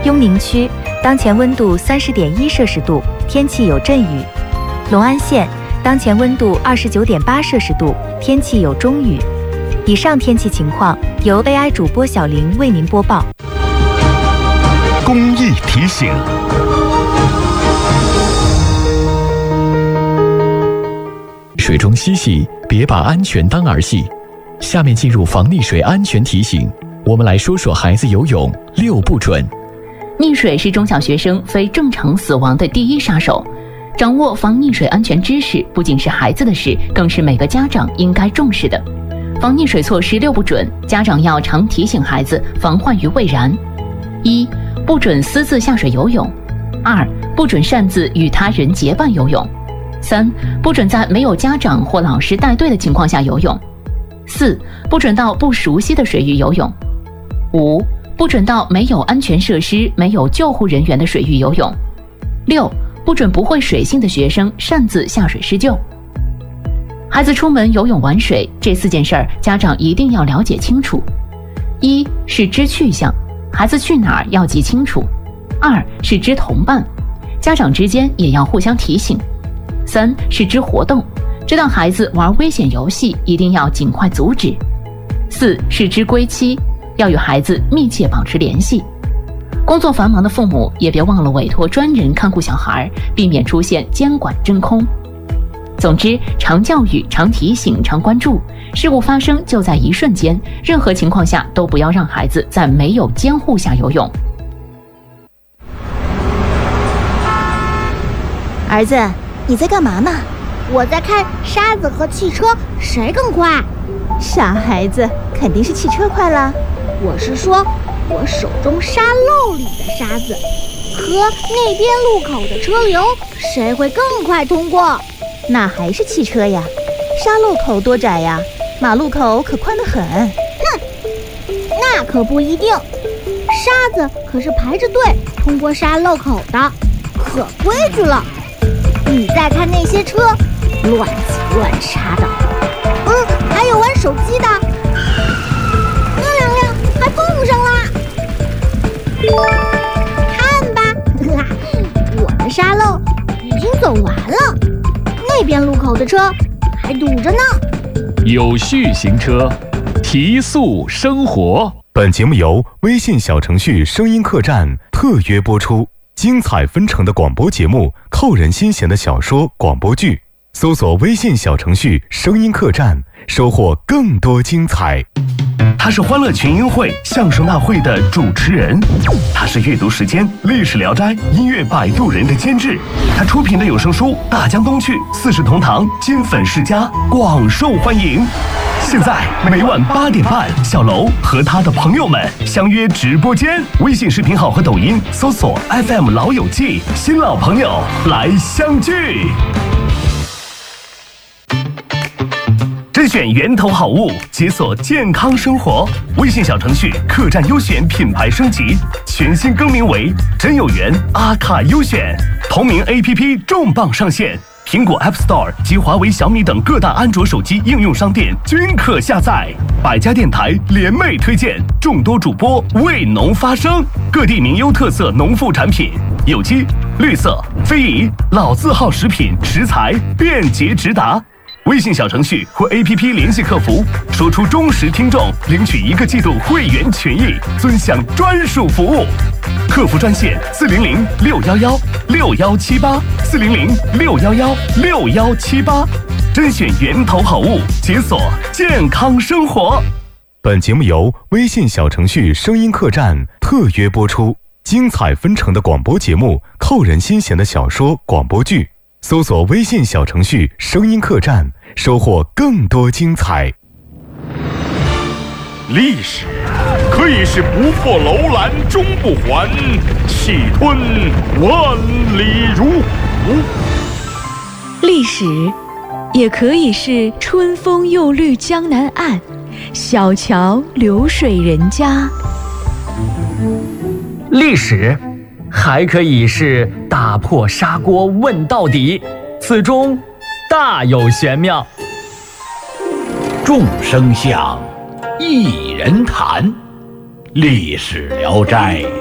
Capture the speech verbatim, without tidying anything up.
雍宁区当前温度三十点一摄氏度，天气有阵雨。隆安县当前温度二十九点八摄氏度，天气有中雨。以上天气情况由 A I 主播小玲为您播报。 公益提醒：水中嬉戏，别把安全当儿戏。下面进入防溺水安全提醒，我们来说说孩子游泳六不准。 溺水是中小学生非正常死亡的第一杀手，掌握防溺水安全知识不仅是孩子的事，更是每个家长应该重视的。防溺水措施六不准，家长要常提醒孩子防患于未然。一、不准私自下水游泳；二、不准擅自与他人结伴游泳；三、不准在没有家长或老师带队的情况下游泳；四、不准到不熟悉的水域游泳；五、不准到没有安全设施、没有救护人员的水域游泳；六、不准不会水性的学生擅自下水施救。孩子出门游泳玩水，这四件事儿家长一定要了解清楚。一是知去向，孩子去哪儿要记清楚；二是知同伴，家长之间也要互相提醒；三是知活动，知道孩子玩危险游戏一定要尽快阻止；四是知归期，要与孩子密切保持联系。工作繁忙的父母也别忘了委托专人看顾小孩，避免出现监管真空。总之，常教育、常提醒、常关注，事故发生就在一瞬间，任何情况下都不要让孩子在没有监护下游泳。 儿子，你在干嘛呢？ 我在看沙子和汽车谁更快。 傻孩子，肯定是汽车快了。 我是说，我手中沙漏里的沙子和那边路口的车流，谁会更快通过？ 那还是汽车呀，沙漏口多窄呀，马路口可宽得很。 哼，那可不一定，沙子可是排着队通过沙漏口的，可规矩了。你再看那些车，乱挤乱插的，嗯，还有玩手机的，那两辆还碰上啦。看吧，我的沙漏已经走完了。那边路口的车还堵着呢。 有序行车，提速生活。 本节目由微信小程序声音客栈特约播出。精彩纷呈的广播节目，扣人心弦的小说、广播剧，搜索微信小程序声音客栈，收获更多精彩。 他是欢乐群英会相声大会的主持人，他是阅读时间历史聊斋音乐摆渡人的监制，他出品的有声书《大江东去》《四世同堂》金粉世家广受欢迎。现在每晚八点半，小楼和他的朋友们相约直播间，微信视频号和抖音搜索 F M 老友记，新老朋友来相聚。甄选源头好物，解锁健康生活。微信小程序客栈优选品牌升级，全新更名为真有缘阿卡优选，同名 A P P 重磅上线。苹果 App Store 及华为、小米等各大安卓手机应用商店均可下载。百家电台联袂推荐，众多主播为农发声，各地名优特色农副产品，有机、绿色、非遗、老字号食品食材便捷直达。微信小程序或 A P P 联系客服，说出忠实听众，领取一个季度会员权益，尊享专属服务。客服专线四零零六幺幺六幺七八四零零六幺幺六幺七八，甄选源头好物，解锁健康生活。 本节目由微信小程序声音客栈特约播出。精彩纷呈的广播节目，扣人心弦的小说、广播剧，搜索微信小程序声音客栈，收获更多精彩。 历史可以是不破楼兰终不还，气吞万里如虎； 历史也可以是春风又绿江南岸，小桥流水人家。 历史还可以是打破砂锅问到底，此中大有玄妙。 众生相，一人谈，历史聊斋